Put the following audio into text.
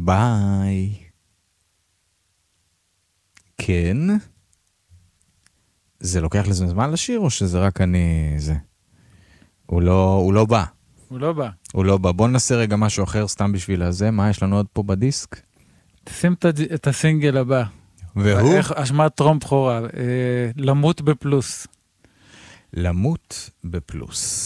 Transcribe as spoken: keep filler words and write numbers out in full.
ביי. כן? זה לוקח לזה זמן לשיר, או שזה רק אני... זה? הוא לא, הוא לא בא. הוא לא בא. הוא לא בא. בוא ננסה רגע משהו אחר, סתם בשביל הזה. מה יש לנו עוד פה בדיסק? תשים את הסינגל הבא. והוא? איך, אשמת טרום בחורה. אה, למות בפלוס. למות בפלוס.